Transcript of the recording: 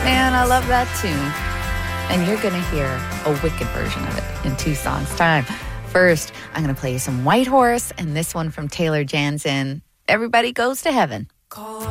Man, I love that tune. And you're going to hear a wicked version of it in 2 songs' time. First, I'm going to play you some White Horse and this one from Taylor Jansen, Everybody Goes to Heaven.